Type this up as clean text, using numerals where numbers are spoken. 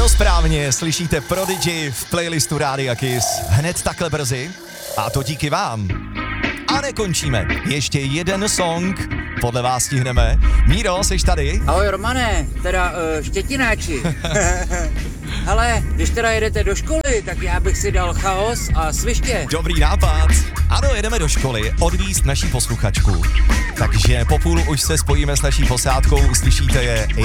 Ano, správně, slyšíte Prodigy v playlistu Rádia Kiss hned takhle brzy. A to díky vám. A nekončíme. Ještě jeden song. Podle vás stihneme. Míro, seš tady? Ahoj Romane, teda štětináči. Hele, když teda jedete do školy, tak já bych si dal Chaos a Sviště. Dobrý nápad. Ano, jedeme do školy odvízt naší posluchačku. Takže po půl už se spojíme s naší posádkou, uslyšíte je